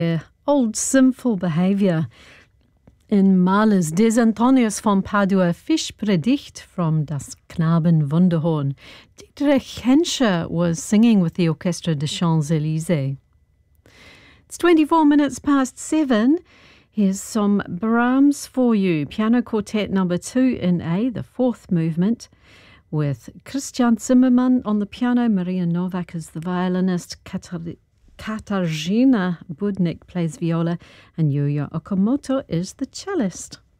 old sinful behavior. In Mahler's Des Antonius von Padua Fischpredigt from Das Knaben Wunderhorn, Dietrich Henscher was singing with the Orchestre des Champs-Élysées. It's 24 minutes past 7. Here's some Brahms for you. Piano Quartet number 2 in A, the fourth movement, with Christian Zimmermann on the piano, Maria Novak is the violinist, Katarzyna Budnik plays viola, and Yuya Okamoto is the cellist.